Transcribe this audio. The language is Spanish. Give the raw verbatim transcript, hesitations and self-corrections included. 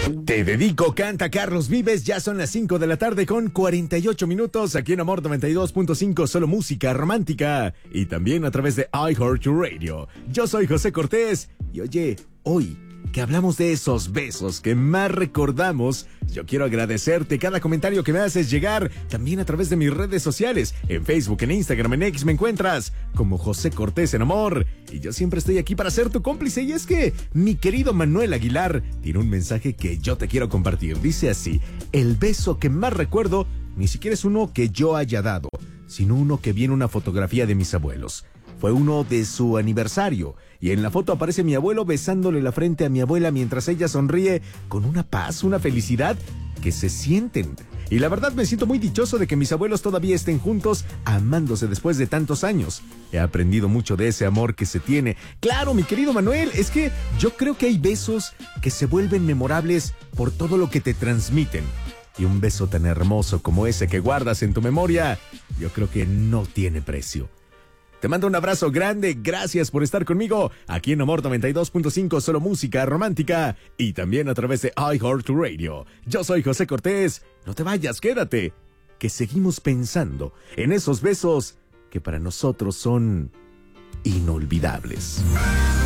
Te dedico, canta Carlos Vives. Ya son las cinco de la tarde con cuarenta y ocho minutos aquí en Amor noventa y dos punto cinco, solo música romántica. Y también a través de iHeartRadio. Yo soy José Cortés. Y oye, hoy que hablamos de esos besos que más recordamos, yo quiero agradecerte cada comentario que me haces llegar, también a través de mis redes sociales. En Facebook, en Instagram, en X me encuentras como José Cortés en Amor. Y yo siempre estoy aquí para ser tu cómplice. Y es que mi querido Manuel Aguilar tiene un mensaje que yo te quiero compartir. Dice así: el beso que más recuerdo ni siquiera es uno que yo haya dado, sino uno que vi en una fotografía de mis abuelos. Fue uno de su aniversario, y en la foto aparece mi abuelo besándole la frente a mi abuela mientras ella sonríe con una paz, una felicidad que se sienten. Y la verdad me siento muy dichoso de que mis abuelos todavía estén juntos, amándose después de tantos años. He aprendido mucho de ese amor que se tiene. Claro, mi querido Manuel, es que yo creo que hay besos que se vuelven memorables por todo lo que te transmiten. Y un beso tan hermoso como ese que guardas en tu memoria, yo creo que no tiene precio. Te mando un abrazo grande, gracias por estar conmigo aquí en Amor noventa y dos punto cinco, solo música romántica, y también a través de iHeartRadio. Yo soy José Cortés, no te vayas, quédate, que seguimos pensando en esos besos que para nosotros son inolvidables.